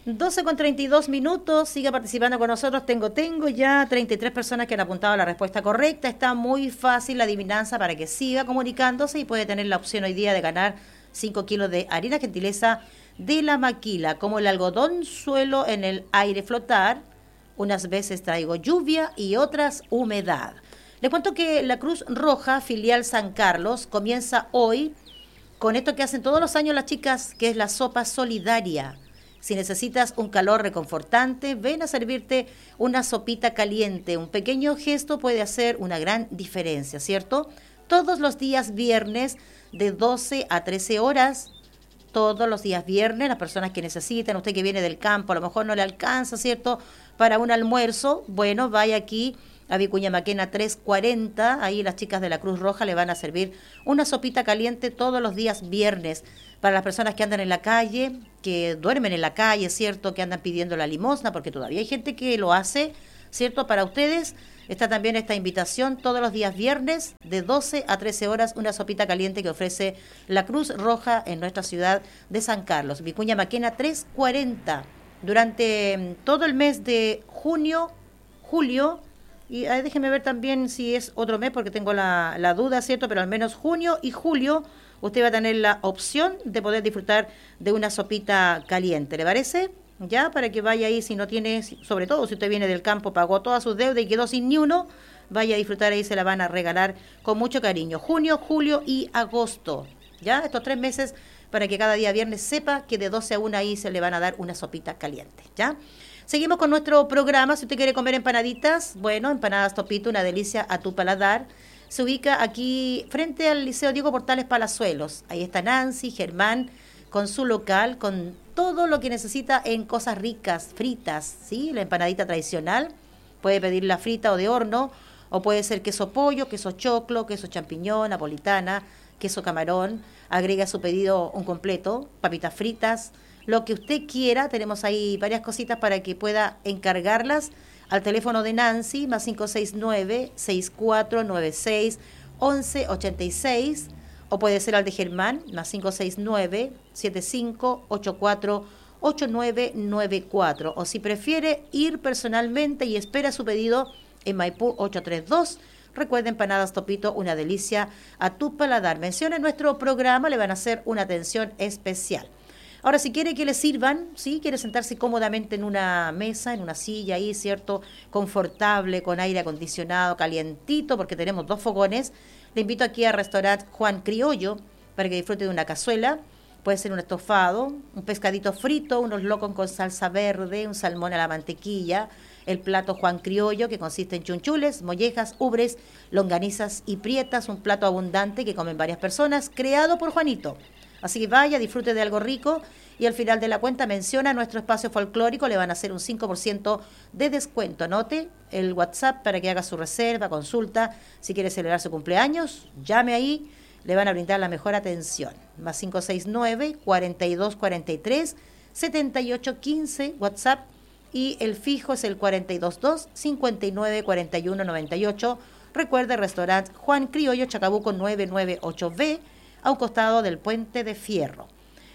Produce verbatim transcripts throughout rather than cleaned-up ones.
doce con treinta y dos minutos, siga participando con nosotros. Tengo, tengo ya treinta y tres personas que han apuntado la respuesta correcta. Está muy fácil la adivinanza para que siga comunicándose y puede tener la opción hoy día de ganar cinco kilos de harina gentileza de la maquila. Como el algodón suelo en el aire flotar, unas veces traigo lluvia y otras humedad. Les cuento que la Cruz Roja, filial San Carlos, comienza hoy con esto que hacen todos los años las chicas, que es la sopa solidaria. Si necesitas un calor reconfortante, ven a servirte una sopita caliente. Un pequeño gesto puede hacer una gran diferencia, ¿cierto? Todos los días viernes de doce a trece horas, todos los días viernes, las personas que necesitan, usted que viene del campo, a lo mejor no le alcanza, ¿cierto?, para un almuerzo, bueno, vaya aquí a Vicuña Maquena trescientos cuarenta, ahí las chicas de la Cruz Roja le van a servir una sopita caliente todos los días viernes. Para las personas que andan en la calle, que duermen en la calle, ¿cierto?, que andan pidiendo la limosna, porque todavía hay gente que lo hace, ¿cierto? Para ustedes está también esta invitación todos los días viernes de doce a trece horas, una sopita caliente que ofrece la Cruz Roja en nuestra ciudad de San Carlos. Vicuña Maquena trescientos cuarenta, durante todo el mes de junio, julio, y eh, déjenme ver también si es otro mes porque tengo la, la duda, ¿cierto? Pero al menos junio y julio usted va a tener la opción de poder disfrutar de una sopita caliente, ¿le parece? Ya, para que vaya ahí, si no tiene, sobre todo si usted viene del campo, pagó todas sus deudas y quedó sin ni uno, vaya a disfrutar ahí, se la van a regalar con mucho cariño. Junio, julio y agosto, ya, estos tres meses para que cada día viernes sepa que de doce a una ahí se le van a dar una sopita caliente, ¿ya? Seguimos con nuestro programa. Si usted quiere comer empanaditas, bueno, empanadas Topito, una delicia a tu paladar. Se ubica aquí frente al Liceo Diego Portales Palazuelos. Ahí está Nancy, Germán, con su local, con todo lo que necesita en cosas ricas, fritas, ¿sí? La empanadita tradicional, puede pedirla frita o de horno, o puede ser queso pollo, queso choclo, queso champiñón, napolitana, queso camarón. Agrega a su pedido un completo, papitas fritas, lo que usted quiera. Tenemos ahí varias cositas para que pueda encargarlas al teléfono de Nancy, más cinco seis nueve, seis cuatro nueve seis, once ochenta y seis, o puede ser al de Germán, más cinco seis nueve, siete cinco ocho cuatro, ocho nueve nueve cuatro, o si prefiere ir personalmente y espera su pedido en Maipú ochocientos treinta y dos. Recuerden, empanadas Topito, una delicia a tu paladar. Menciona en nuestro programa, le van a hacer una atención especial. Ahora, si quiere que le sirvan, ¿sí? Quiere sentarse cómodamente en una mesa, en una silla ahí, ¿cierto? Confortable, con aire acondicionado, calientito, porque tenemos dos fogones. Le invito aquí al restaurante Juan Criollo para que disfrute de una cazuela. Puede ser un estofado, un pescadito frito, unos locos con salsa verde, un salmón a la mantequilla. El plato Juan Criollo, que consiste en chunchules, mollejas, ubres, longanizas y prietas. Un plato abundante que comen varias personas, creado por Juanito. Así que vaya, disfrute de algo rico y al final de la cuenta menciona nuestro espacio folclórico, le van a hacer un cinco por ciento de descuento. Anote el WhatsApp para que haga su reserva, consulta. Si quiere celebrar su cumpleaños, llame ahí, le van a brindar la mejor atención. Más cinco seis nueve, cuarenta y dos cuarenta y tres, setenta y ocho quince, WhatsApp, y el fijo es el cuarenta y dos dos, cincuenta y nueve cuarenta y uno noventa y ocho. Recuerde, restaurante Juan Criollo, Chacabuco nueve nueve ocho B, a un costado del Puente de Fierro.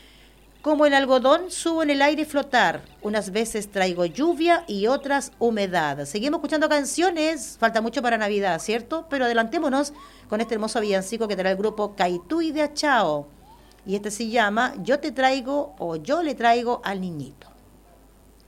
Como el algodón, subo en el aire flotar. Unas veces traigo lluvia y otras humedad. Seguimos escuchando canciones. Falta mucho para Navidad, ¿cierto? Pero adelantémonos con este hermoso villancico que trae el grupo Caituy de Achao. Y este se llama Yo te traigo o Yo le traigo al niñito.